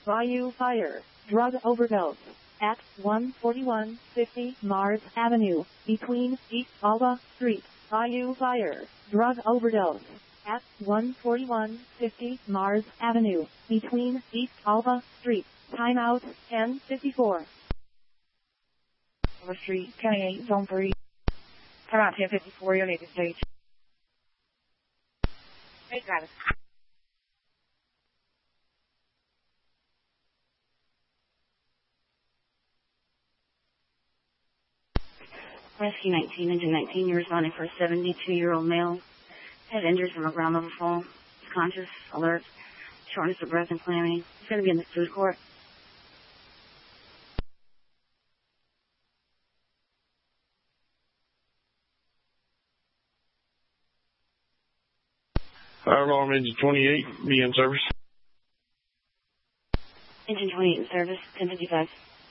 Bayou Fire, drug overdose, at 14150 Mars Avenue, between East Alba Street. Bayou Fire, drug overdose, at 14150 Mars Avenue, between East Alba Street. Timeout, 10:54. Alba Street, County 8, Zone 3. Timeout, 10:54, you'll need to stage. Hey, Travis. Rescue 19, Engine 19, you're responding for a 72-year-old male. Head injured from a ground level fall. He's conscious, alert, shortness of breath and clammy. He's going to be in the food court. Fire alarm engine 28, be in service. Engine 28 in service, 10:55.